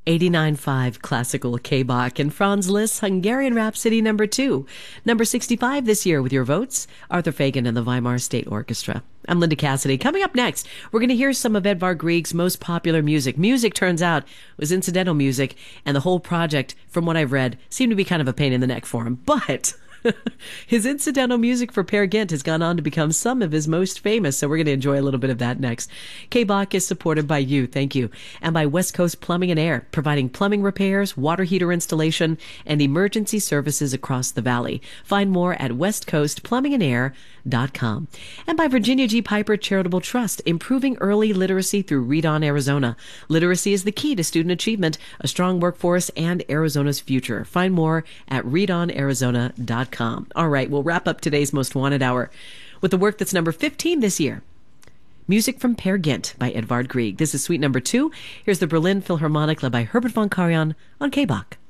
89.5 classical K-Bach and Franz Liszt's Hungarian Rhapsody number 2. Number 65 this year with your votes, Arthur Fagan and the Weimar State Orchestra. I'm Linda Cassidy. Coming up next, we're going to hear some of Edvard Grieg's most popular music. Music, turns out, was incidental music, and the whole project, from what I've read, seemed to be kind of a pain in the neck for him. But his incidental music for Peer Gynt has gone on to become some of his most famous, so we're going to enjoy a little bit of that next. K-Bach is supported by you, thank you, and by West Coast Plumbing and Air, providing plumbing repairs, water heater installation, and emergency services across the valley. Find more at westcoastplumbingandair.com. And by Virginia G. Piper Charitable Trust, improving early literacy through Read On Arizona. Literacy is the key to student achievement, a strong workforce, and Arizona's future. Find more at readonarizona.com. All right, we'll wrap up today's Most Wanted Hour with the work that's number 15 this year. Music from Peer Gynt by Edvard Grieg. This is suite number 2. Here's the Berlin Philharmonic led by Herbert von Karajan on K-Bach.